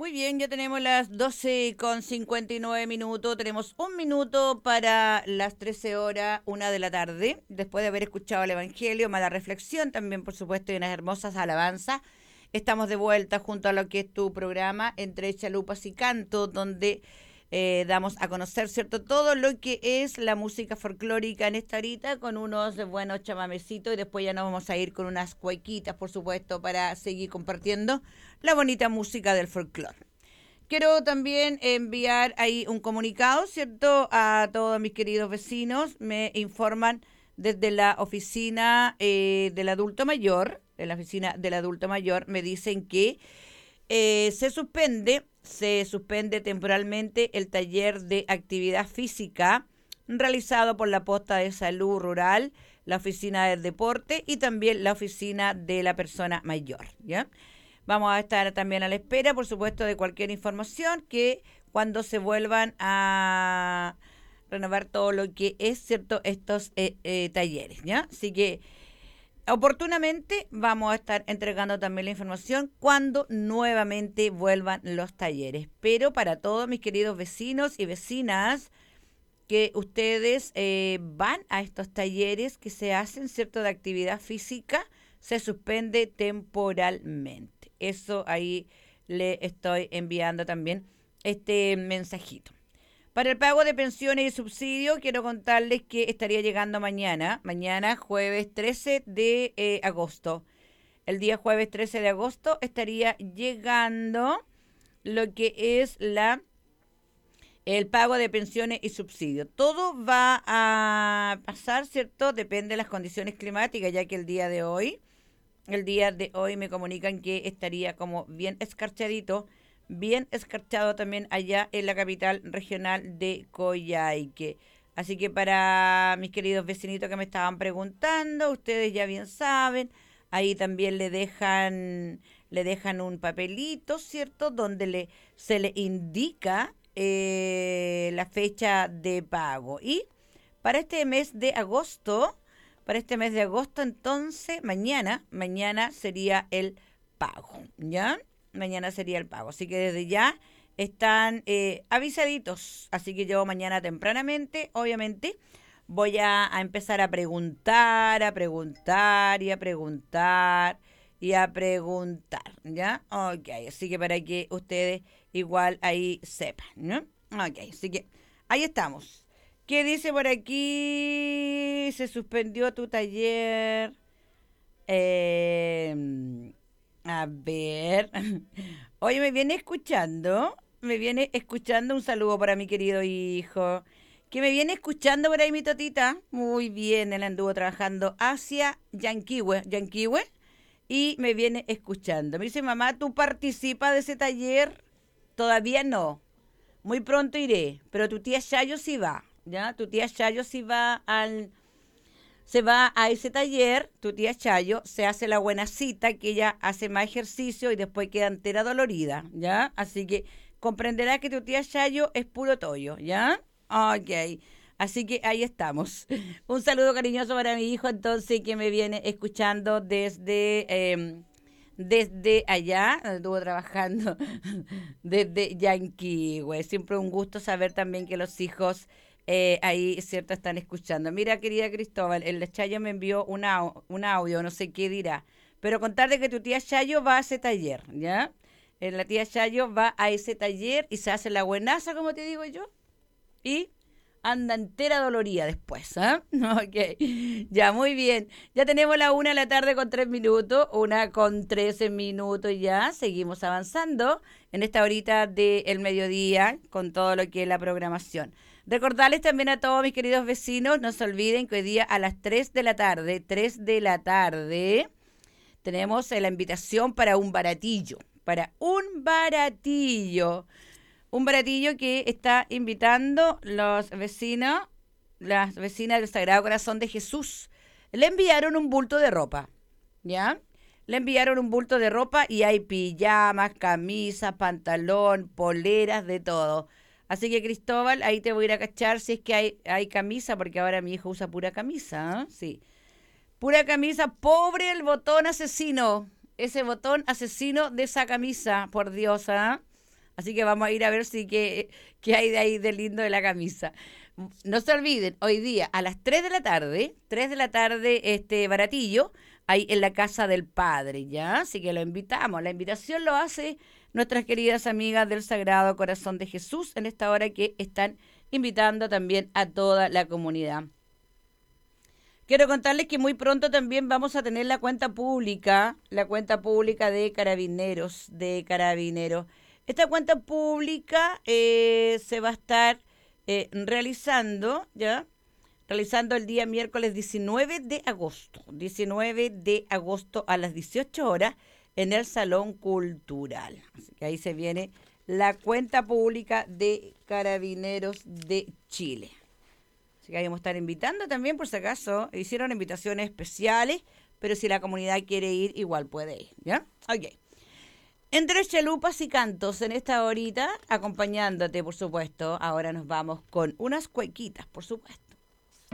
Muy bien, ya tenemos las 12:59 minutos. Tenemos un minuto para las 13 horas, 1 de la tarde. Después de haber escuchado el Evangelio, más la reflexión, también, por supuesto, y unas hermosas alabanzas. Estamos de vuelta junto a lo que es tu programa, Entre Chalupas y Canto, donde damos a conocer, ¿cierto?, todo lo que es la música folclórica en esta horita, con unos buenos chamamecitos, y después ya nos vamos a ir con unas cuequitas, por supuesto, para seguir compartiendo la bonita música del folclore. Quiero también enviar ahí un comunicado, ¿cierto?, a todos mis queridos vecinos. Me informan desde la oficina del adulto mayor, me dicen que se suspende temporalmente el taller de actividad física realizado por la Posta de Salud Rural, la Oficina del Deporte y también la Oficina de la Persona Mayor, ¿ya? Vamos a estar también a la espera, por supuesto, de cualquier información que cuando se vuelvan a renovar todo lo que es, ¿cierto?, estos talleres, ¿ya? Así que oportunamente vamos a estar entregando también la información cuando nuevamente vuelvan los talleres. Pero para todos mis queridos vecinos y vecinas que ustedes van a estos talleres que se hacen, ¿cierto?, de actividad física, se suspende temporalmente. Eso ahí le estoy enviando también este mensajito. Para el pago de pensiones y subsidios, quiero contarles que estaría llegando mañana jueves 13 de agosto. El día jueves 13 de agosto estaría llegando lo que es el pago de pensiones y subsidios. Todo va a pasar, ¿cierto? Depende de las condiciones climáticas, ya que el día de hoy me comunican que estaría como bien escarchado también allá en la capital regional de Coyhaique. Así que para mis queridos vecinitos que me estaban preguntando, ustedes ya bien saben, ahí también le dejan un papelito, ¿cierto?, donde se le indica la fecha de pago. Y para este mes de agosto, entonces, mañana sería el pago, ¿ya? Mañana sería el pago. Así que desde ya están avisaditos. Así que yo mañana tempranamente, obviamente, voy a empezar a preguntar, y a preguntar, y a preguntar, ¿ya? Ok, así que para que ustedes igual ahí sepan, ¿no? Ok, así que ahí estamos. ¿Qué dice por aquí? Se suspendió tu taller. Eh, a ver. Oye, me viene escuchando un saludo para mi querido hijo. Que me viene escuchando por ahí mi totita. Muy bien, él anduvo trabajando hacia Yanquihue, y me viene escuchando. Me dice, mamá, ¿tú participas de ese taller? Todavía no. Muy pronto iré, pero tu tía Chayo sí va, ¿ya? Tu tía Chayo sí se va a ese taller, tu tía Chayo se hace la buena cita, que ella hace más ejercicio y después queda entera dolorida, ¿ya? Así que comprenderá que tu tía Chayo es puro toyo, ¿ya? Ok, así que ahí estamos. Un saludo cariñoso para mi hijo, entonces, que me viene escuchando desde allá, donde estuvo trabajando, desde Yanquihue. Siempre un gusto saber también que los hijos ahí, ¿cierto?, están escuchando. Mira, querida Cristóbal, el Chayo me envió un audio, no sé qué dirá, pero contarle que tu tía Chayo va a ese taller, ¿ya? La tía Chayo va a ese taller y se hace la buenaza, como te digo yo, y anda entera dolorida después, ¿ah? Ok, ya, muy bien. Ya tenemos la 1 de la tarde con 3 minutos, 1 con 13 minutos ya. Seguimos avanzando en esta horita del mediodía con todo lo que es la programación. Recordarles también a todos mis queridos vecinos, no se olviden que hoy día a las 3 de la tarde, tenemos la invitación para un baratillo, un baratillo que está invitando las vecinas del Sagrado Corazón de Jesús. Le enviaron un bulto de ropa, ¿ya? Le enviaron un bulto de ropa y hay pijamas, camisas, pantalón, poleras, de todo. Así que, Cristóbal, ahí te voy a ir a cachar si es que hay camisa, porque ahora mi hijo usa pura camisa, ¿eh? Sí. Pura camisa, pobre el botón asesino. Ese botón asesino de esa camisa, por Dios, ¿ah? Así que vamos a ir a ver si qué hay de ahí de lindo de la camisa. No se olviden, hoy día a las 3 de la tarde, baratillo, ahí en la casa del Padre, ¿ya? Así que lo invitamos. La invitación lo hace nuestras queridas amigas del Sagrado Corazón de Jesús en esta hora que están invitando también a toda la comunidad. Quiero contarles que muy pronto también vamos a tener la cuenta pública de Carabineros. Esta cuenta pública se va a estar realizando, ¿ya? Realizando el día miércoles 19 de agosto. 19 de agosto a las 18 horas en el Salón Cultural. Así que ahí se viene la cuenta pública de Carabineros de Chile. Así que ahí vamos a estar invitando también, por si acaso, hicieron invitaciones especiales, pero si la comunidad quiere ir, igual puede ir, ¿ya? Ok. Entre chalupas y cantos en esta horita, acompañándote, por supuesto, ahora nos vamos con unas cuequitas, por supuesto.